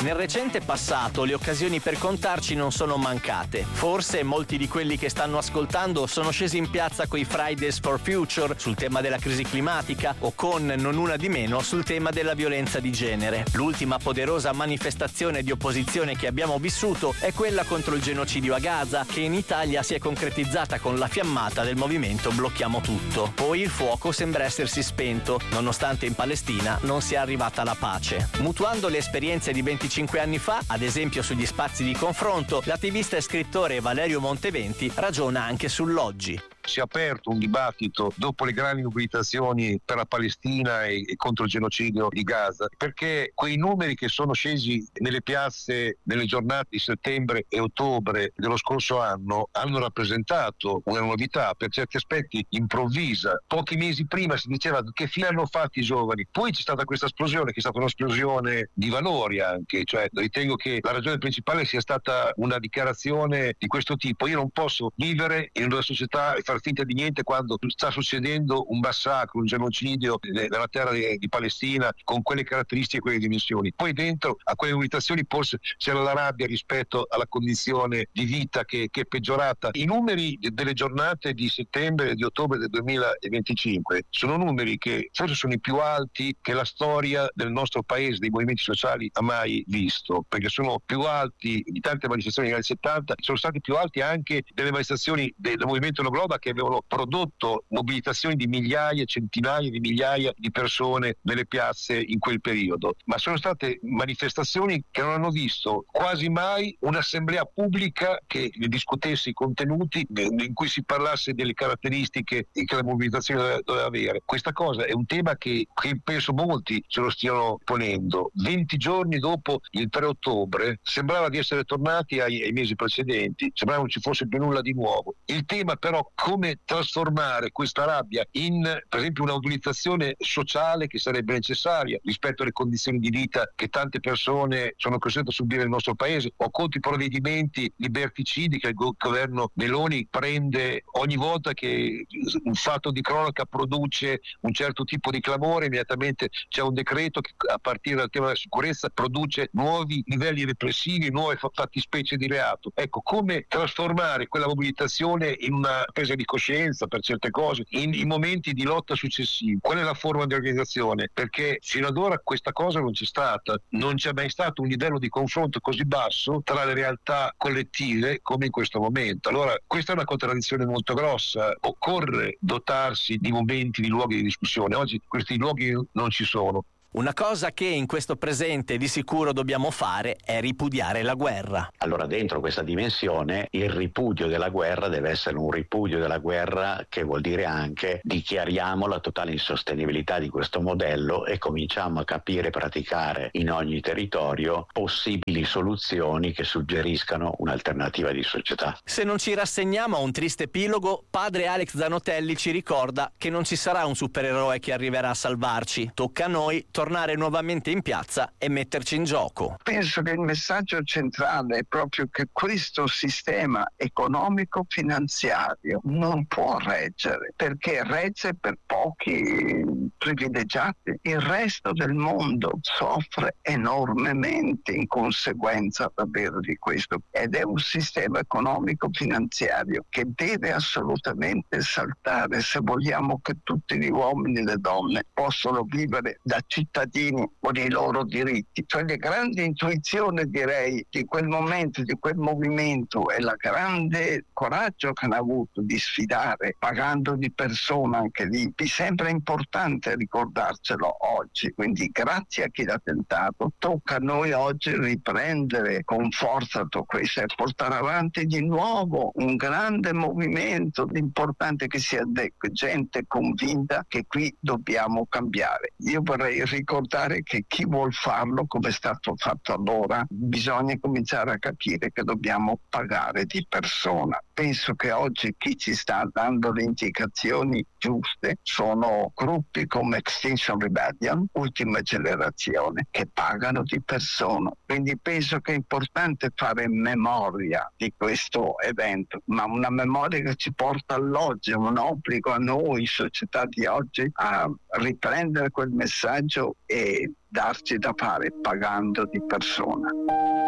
Nel recente passato le occasioni per contarci non sono mancate. Forse molti di quelli che stanno ascoltando sono scesi in piazza coi Fridays for Future sul tema della crisi climatica o con, non una di meno, sul tema della violenza di genere. L'ultima poderosa manifestazione di opposizione che abbiamo vissuto è quella contro il genocidio a Gaza, che in Italia si è concretizzata con la fiammata del movimento Blocchiamo Tutto. Poi il fuoco sembra essersi spento, nonostante in Palestina non sia arrivata la pace. Mutuando le esperienze di 25 anni fa, ad esempio sugli spazi di confronto, l'attivista e scrittore Valerio Monteventi ragiona anche sull'oggi. Si è aperto un dibattito dopo le grandi mobilitazioni per la Palestina e contro il genocidio di Gaza, perché quei numeri che sono scesi nelle piazze nelle giornate di settembre e ottobre dello scorso anno hanno rappresentato una novità, per certi aspetti improvvisa. Pochi mesi prima si diceva che fine hanno fatto i giovani, poi c'è stata questa esplosione che è stata un'esplosione di valori anche, cioè ritengo che la ragione principale sia stata una dichiarazione di questo tipo. Io non posso vivere in una società e far finta di niente quando sta succedendo un massacro, un genocidio nella terra di Palestina con quelle caratteristiche e quelle dimensioni. Poi dentro a quelle mobilitazioni forse c'era la rabbia rispetto alla condizione di vita che è peggiorata. I numeri delle giornate di settembre e di ottobre del 2025 sono numeri che forse sono i più alti che la storia del nostro paese, dei movimenti sociali, ha mai visto, perché sono più alti di tante manifestazioni negli anni 70, sono stati più alti anche delle manifestazioni del movimento No Globa, che avevano prodotto mobilitazioni di migliaia, centinaia di migliaia di persone nelle piazze in quel periodo, ma sono state manifestazioni che non hanno visto quasi mai un'assemblea pubblica che discutesse i contenuti, in cui si parlasse delle caratteristiche che la mobilitazione doveva avere. Questa cosa è un tema che penso molti se lo stiano ponendo. 20 giorni dopo il 3 ottobre sembrava di essere tornati ai mesi precedenti, sembrava non ci fosse più nulla di nuovo. Il tema però come trasformare questa rabbia in, per esempio, una mobilitazione sociale che sarebbe necessaria rispetto alle condizioni di vita che tante persone sono costrette a subire nel nostro paese, o contro i provvedimenti liberticidi che il governo Meloni prende ogni volta che un fatto di cronaca produce un certo tipo di clamore. Immediatamente c'è un decreto che, a partire dal tema della sicurezza, produce nuovi livelli repressivi, nuove fattispecie di reato. Ecco, come trasformare quella mobilitazione in una presa di coscienza per certe cose, in momenti di lotta successivi. Qual è la forma di organizzazione? Perché fino ad ora questa cosa non c'è stata, non c'è mai stato un livello di confronto così basso tra le realtà collettive come in questo momento. Allora questa è una contraddizione molto grossa. Occorre dotarsi di momenti, di luoghi di discussione. Oggi questi luoghi non ci sono. Una cosa che in questo presente di sicuro dobbiamo fare è ripudiare la guerra. Allora, dentro questa dimensione, il ripudio della guerra deve essere un ripudio della guerra che vuol dire anche dichiariamo la totale insostenibilità di questo modello e cominciamo a capire e praticare in ogni territorio possibili soluzioni che suggeriscano un'alternativa di società. Se non ci rassegniamo a un triste epilogo, padre Alex Zanotelli ci ricorda che non ci sarà un supereroe che arriverà a salvarci. Tocca a noi tornare nuovamente in piazza e metterci in gioco. Penso che il messaggio centrale è proprio che questo sistema economico-finanziario non può reggere, perché regge per pochi privilegiati. Il resto del mondo soffre enormemente in conseguenza davvero di questo, ed è un sistema economico-finanziario che deve assolutamente saltare se vogliamo che tutti gli uomini e le donne possano vivere da cittadini con i loro diritti. Cioè, la grande intuizione, direi, di quel momento, di quel movimento, e la grande coraggio che hanno avuto di sfidare pagando di persona anche lì, mi sembra importante ricordarcelo oggi. Quindi grazie a chi l'ha tentato, tocca a noi oggi riprendere con forza tutto questo e portare avanti di nuovo un grande movimento importante, che sia gente convinta che qui dobbiamo cambiare. Io vorrei ricordare che chi vuol farlo, come è stato fatto allora, bisogna cominciare a capire che dobbiamo pagare di persona. penso che oggi chi ci sta dando le indicazioni giuste sono gruppi come Extinction Rebellion, Ultima Generazione, che pagano di persona. Quindi penso che è importante fare memoria di questo evento, ma una memoria che ci porta all'oggi, è un obbligo a noi, società di oggi, a riprendere quel messaggio e darci da fare pagando di persona.